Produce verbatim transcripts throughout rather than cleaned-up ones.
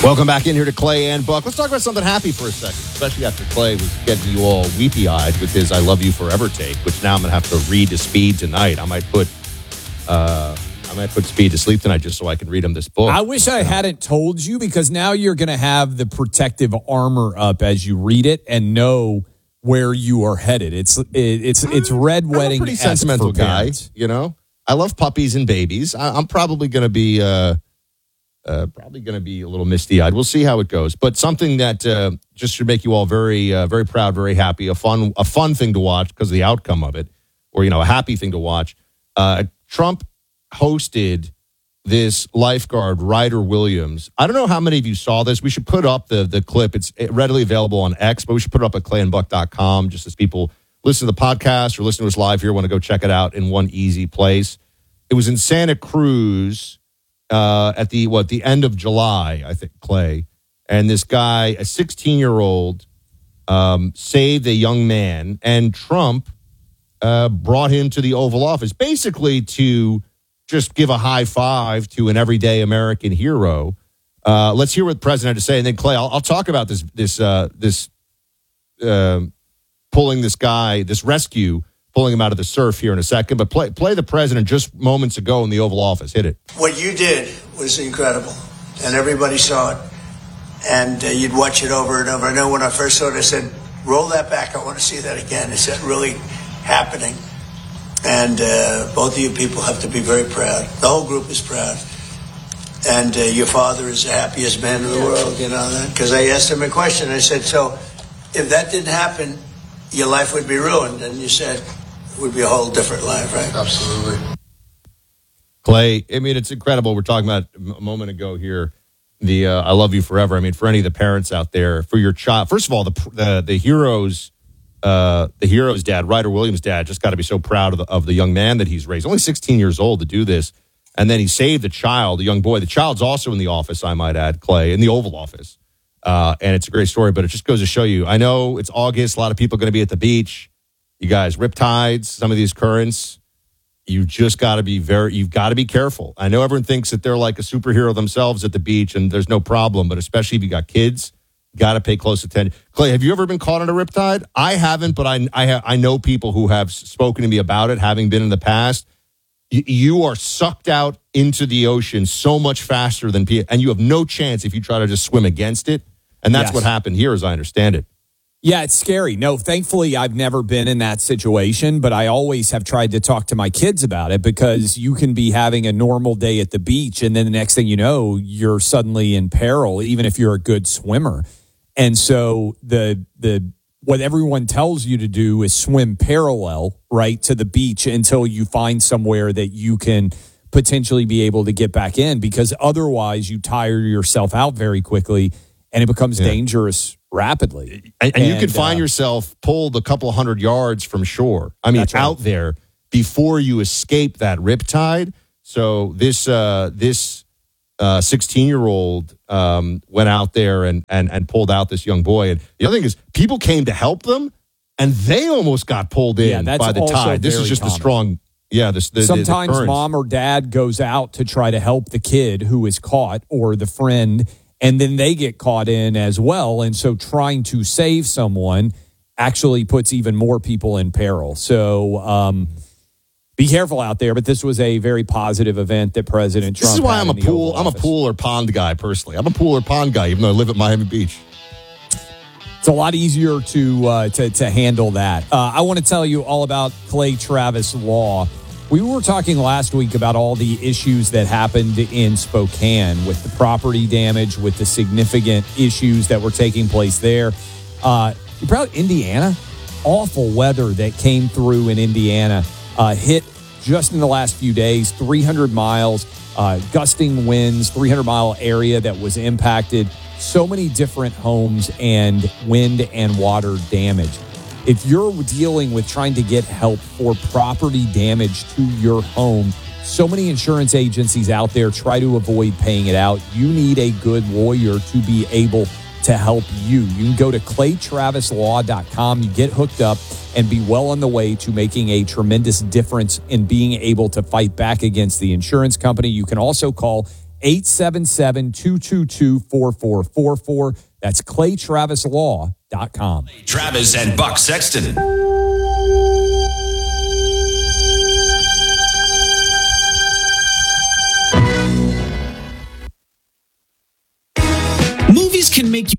Welcome back in here to Clay and Buck. Let's talk about something happy for a second, especially after Clay was getting you all weepy-eyed with his I Love You Forever take, which now I'm going to have to read to Speed tonight. I might put uh, I might put Speed to sleep tonight just so I can read him this book. I wish I hadn't told you, because now you're going to have the protective armor up as you read it and know where you are headed. It's it, it's it's red wedding. I'm a pretty sentimental guy, you know. I love puppies and babies. I, I'm probably going to be... Uh, Uh, probably going to be a little misty-eyed. We'll see how it goes. But something that uh, just should make you all very, uh, very proud, very happy. A fun, a fun thing to watch because of the outcome of it, or you know, a happy thing to watch. Uh, Trump hosted this lifeguard, Ryder Williams. I don't know how many of you saw this. We should put up the the clip. It's readily available on X, but we should put it up at clay and buck dot com just as people listen to the podcast or listen to us live here want to go check it out in one easy place. It was in Santa Cruz. Uh, at the what the end of July, I think, Clay, and this guy, a sixteen-year-old, um, saved a young man, and Trump uh, brought him to the Oval Office, basically to just give a high five to an everyday American hero. Uh, let's hear what the president had to say, and then Clay, I'll, I'll talk about this this uh, this uh, pulling this guy, this rescue. Pulling him out of the surf here in a second, but play play the president just moments ago in the Oval Office. Hit it. What you did was incredible, and everybody saw it, and uh, you'd watch it over and over. I know when I first saw it, I said, roll that back. I want to see that again. Is that really happening? And uh, both of you people have to be very proud. The whole group is proud. And uh, your father is the happiest man in the world, you know that? Because I asked him a question. I said, so if that didn't happen, your life would be ruined. And you said, would be a whole different life, right? Absolutely. Clay, I mean, it's incredible. We're talking about a moment ago here, the uh, I Love You Forever. I mean, for any of the parents out there, for your child, first of all, the the, the hero's uh, the hero's dad, Ryder Williams' dad, just got to be so proud of the, of the young man that he's raised. Only sixteen years old to do this. And then he saved a child, a young boy. The child's also in the office, I might add, Clay, in the Oval Office. Uh, and it's a great story, but it just goes to show you, I know it's August, a lot of people are going to be at the beach. You guys, riptides, some of these currents, you just got to be very, you've got to be careful. I know everyone thinks that they're like a superhero themselves at the beach and there's no problem, but especially if you got kids, you got to pay close attention. Clay, have you ever been caught in a riptide? I haven't, but I I, ha- I know people who have spoken to me about it, having been in the past. Y- you are sucked out into the ocean so much faster than people, and you have no chance if you try to just swim against it. And that's yes. what happened here, as I understand it. Yeah, it's scary. No, thankfully, I've never been in that situation, but I always have tried to talk to my kids about it because you can be having a normal day at the beach, and then the next thing you know, you're suddenly in peril, even if you're a good swimmer. And so the the what everyone tells you to do is swim parallel, right, to the beach until you find somewhere that you can potentially be able to get back in, because otherwise you tire yourself out very quickly and it becomes yeah. dangerous rapidly. And, and, and you could find uh, yourself pulled a couple hundred yards from shore. I mean, out right. there before you escape that riptide. So this uh, this uh, sixteen-year-old um, went out there and, and and pulled out this young boy. And the other thing is, people came to help them, and they almost got pulled in yeah, by the tide. This is just common. the strong. Yeah, this, the, sometimes the, the mom or dad goes out to try to help the kid who is caught or the friend, and then they get caught in as well. And so trying to save someone actually puts even more people in peril. So um, be careful out there. But this was a very positive event that President Trump. This is why I'm a pool. I'm a office. pool or pond guy personally. I'm a pool or pond guy, even though I live at Miami Beach. It's a lot easier to uh, to, to handle that. Uh, I want to tell you all about Clay Travis Law. We were talking last week about all the issues that happened in Spokane with the property damage, with the significant issues that were taking place there. Uh, you probably Indiana, awful weather that came through in Indiana, uh, hit just in the last few days, three hundred miles, uh, gusting winds, three hundred mile area that was impacted. So many different homes and wind and water damage. If you're dealing with trying to get help for property damage to your home, so many insurance agencies out there try to avoid paying it out. You need a good lawyer to be able to help you. You can go to clay travis law dot com. You get hooked up and be well on the way to making a tremendous difference in being able to fight back against the insurance company. You can also call eight seven seven, two two two, four four four four. That's clay travis law dot com. Travis and Buck Sexton. Movies can make you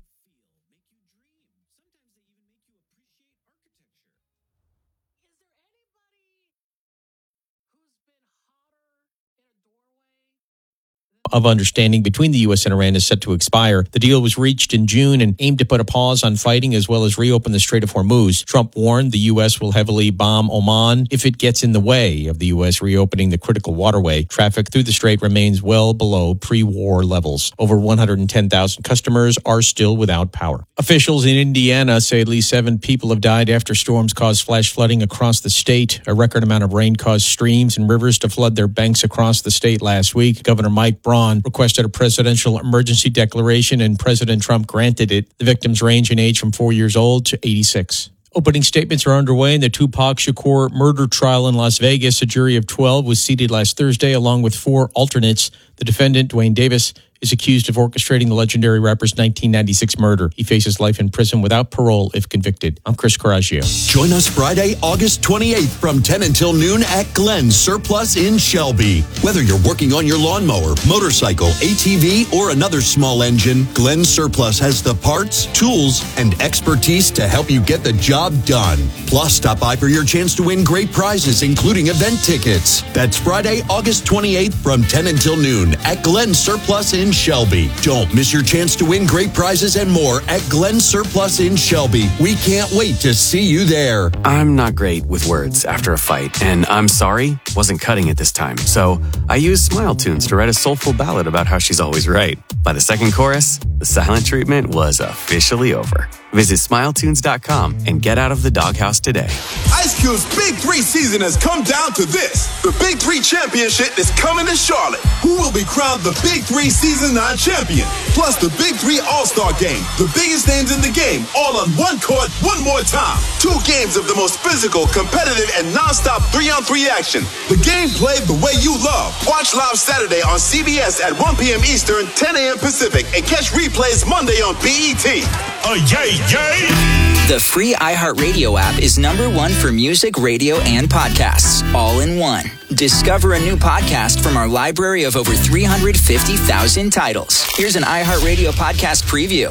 of understanding between the U S and Iran is set to expire. The deal was reached in June and aimed to put a pause on fighting as well as reopen the Strait of Hormuz. Trump warned the U S will heavily bomb Oman if it gets in the way of the U S reopening the critical waterway. Traffic through the strait remains well below pre-war levels. Over one hundred ten thousand customers are still without power. Officials in Indiana say at least seven people have died after storms caused flash flooding across the state. A record amount of rain caused streams and rivers to flood their banks across the state last week. Governor Mike Braun requested a presidential emergency declaration, and President Trump granted it. The victims range in age from four years old to eighty-six. Opening statements are underway in the Tupac Shakur murder trial in Las Vegas. A jury of twelve was seated last Thursday, along with four alternates. The defendant, Dwayne Davis, is accused of orchestrating the legendary rapper's nineteen ninety-six murder. He faces life in prison without parole if convicted. I'm Chris Coraggio. Join us Friday, August twenty-eighth from ten until noon at Glenn's Surplus in Shelby. Whether you're working on your lawnmower, motorcycle, A T V, or another small engine, Glenn's Surplus has the parts, tools, and expertise to help you get the job done. Plus, stop by for your chance to win great prizes, including event tickets. That's Friday, August twenty-eighth from ten until noon at Glenn's Surplus in Shelby. Don't miss your chance to win great prizes and more at Glenn's Surplus in Shelby. We can't wait to see you there. I'm not great with words after a fight, and I'm sorry wasn't cutting it this time. So I used Smile Tunes to write a soulful ballad about how she's always right. By the second chorus, the silent treatment was officially over. Visit smile tunes dot com and get out of the doghouse today. Ice Cube's Big Three season has come down to this. The Big Three Championship is coming to Charlotte. Who will be crowned the Big Three Season nine champion? Plus the Big Three All-Star Game. The biggest names in the game, all on one court, one more time. Two games of the most physical, competitive, and non-stop three-on-three action. The game played the way you love. Watch live Saturday on C B S at one p.m. Eastern, ten a.m. Pacific, and catch replays Monday on B E T. Oh, yay, yay! The free iHeartRadio app is number one for music, radio, and podcasts, all in one. Discover a new podcast from our library of over three hundred fifty thousand titles. Here's an iHeartRadio podcast preview.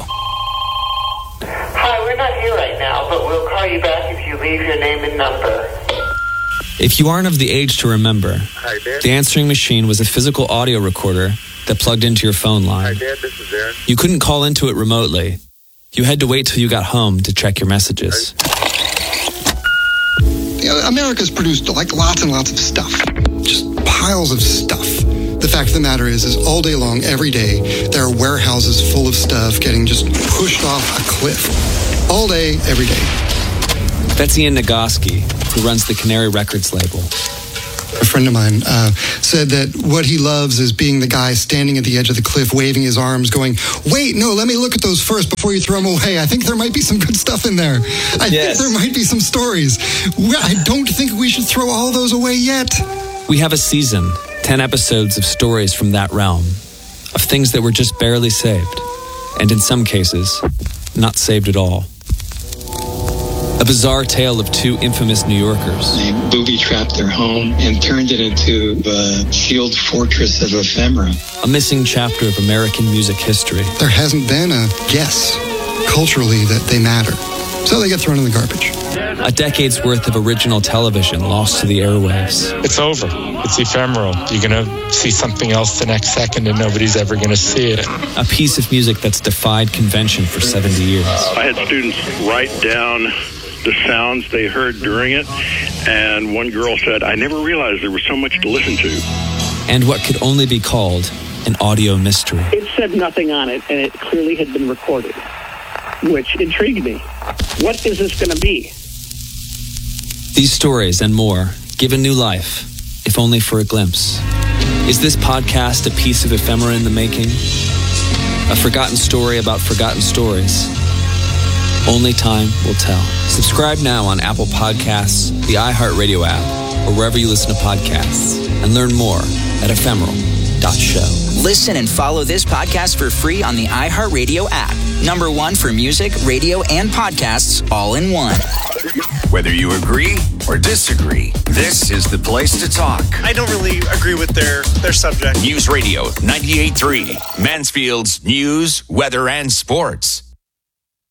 Hi, we're not here right now, but we'll call you back if you leave your name and number. If you aren't of the age to remember, Hi, Dad. the answering machine was a physical audio recorder that plugged into your phone line. Hi, Dad. This is Aaron. You couldn't call into it remotely. You had to wait till you got home to check your messages. You know, America's produced like lots and lots of stuff. Just piles of stuff. The fact of the matter is, is all day long, every day, there are warehouses full of stuff getting just pushed off a cliff. All day, every day. That's Ian Nagoski, who runs the Canary Records label. A friend of mine uh, said that what he loves is being the guy standing at the edge of the cliff, waving his arms, going, wait, no, let me look at those first before you throw them away. I think there might be some good stuff in there. I yes. think there might be some stories. I don't think we should throw all those away yet. We have a season, ten episodes of stories from that realm, of things that were just barely saved, and in some cases, not saved at all. A bizarre tale of two infamous New Yorkers. They booby-trapped their home and turned it into a sealed fortress of ephemera. A missing chapter of American music history. There hasn't been a guess culturally that they matter. So they get thrown in the garbage. A decade's worth of original television lost to the airwaves. It's over. It's ephemeral. You're going to see something else the next second and nobody's ever going to see it. A piece of music that's defied convention for seventy years. I had students write down the sounds they heard during it, and one girl said, I never realized there was so much to listen to. And what could only be called an audio mystery. It said nothing on it, and it clearly had been recorded, which intrigued me. What is this going to be? These stories and more given new life, if only for a glimpse. Is this podcast a piece of ephemera in the making? A forgotten story about forgotten stories? Only time will tell. Subscribe now on Apple Podcasts, the iHeartRadio app, or wherever you listen to podcasts, and learn more at ephemeral dot show. Listen and follow this podcast for free on the iHeartRadio app. Number one for music, radio, and podcasts all in one. Whether you agree or disagree, this is the place to talk. I don't really agree with their, their subject. News Radio ninety-eight point three, Mansfield's news, weather, and sports.